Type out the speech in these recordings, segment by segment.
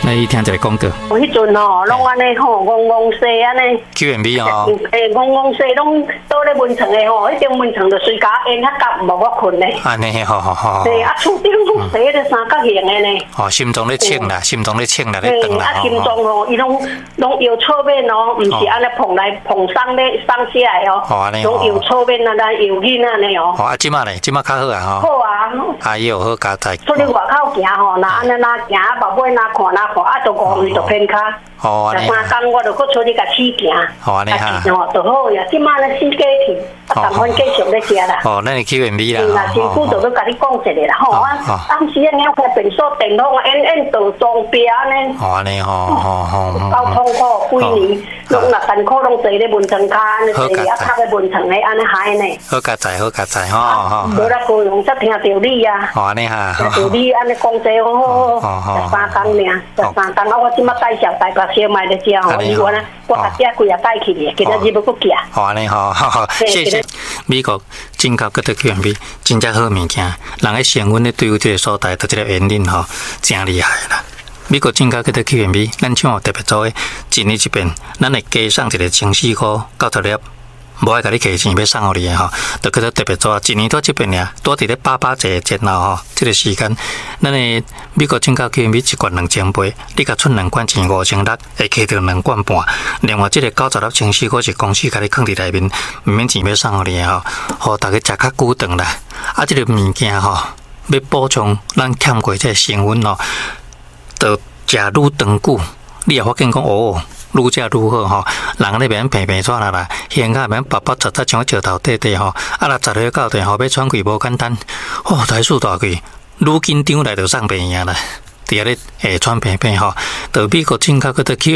来听一个广告。 我迄阵吼，拢安尼吼，戆戆西安尼。 QNB 哦。 戆戆西拢倒咧文床的吼，迄张文床就随甲烟较夹，无我困咧。 安尼，好。 对，啊，厝顶拢洗咧三角形的呢。 哦，心中咧请啦，心中咧请啦，咧等啦。 啊，心中吼，伊拢摇侧面哦，毋是安尼碰来碰上咧上下来哦。哦，安尼。拢摇侧面啊，咱摇紧安尼哦。 哦，啊，即马咧，即马较好啊吼。 好啊。 啊，伊有好加载。 出去外口行吼，若安尼行，后尾哪看，啊，就5日就偏骹。 哦，安尼。 3工我就搁出去甲试行。 哦，安尼哈。 哦，就好呀，即马咧试过去，啊，逐款继续咧食啦。 哦，咱是 QNB 啦。 是啦，辛苦就甲你讲一个啦，吼啊，当时啊，了开便所电筒演到装备安尼。 哦，安尼吼。 够痛苦，几年，拢若艰苦拢坐咧文床骹安尼坐，啊，靠咧文床咧安尼嗨呢。 好加载，吼。 无啦，高雄才听到你啊。 哦，安尼哈。 听到你安尼讲这好，13工尔，13工啊，我即马介绍台北小卖咧食吼，伊我甲遮几啊带去咧，今仔日要搁寄。 好安尼好，谢谢。美国进口嗰啲 QNB 真正好物件，人嘅成分咧对于这个所在，对这个原料吼，真厉害啦。美国进口嗰啲 QNB， 咱像特别做嘅，一年一遍，咱会加送一个14块90粒。无爱甲你客钱要送互你诶吼，就叫做特别做，一年多一遍尔，多伫咧881前后吼，即个时间，咱诶美国进口 QNB 一罐2000杯，你甲出2罐钱5600，会摕到2罐半。另外，即个90粒14块是公司甲你放伫内面，毋免钱要送互你诶吼，互大家食较久长啦。啊，即个物件吼，要补充咱欠过即个成分吼，就食愈长久，你也发现讲哦。愈食愈好吼，人咧免平平喘啦，胸甲免白白杂杂像石头短短吼，啊若10岁到地吼要喘气无简单，哦，大数大气，愈紧张来就送病影啦。伫遐咧下喘平平吼，到美国进口嗰个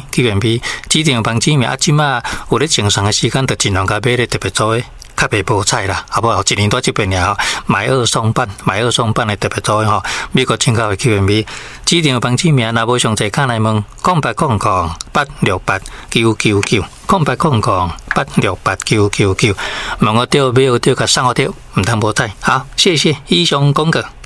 QNB 指定帮指名啊，即马有咧正常诶时间，就尽量甲买咧特别做诶。较袂无菜啦，好不好？一年多一遍尔吼，买2送半诶特别做吼。美国进口诶 QNB 指定帮指名，若无详细，看来问0800-868-999，0800-868-999，问我对，买有对，甲送我对，毋通无菜。好，谢谢以上广告。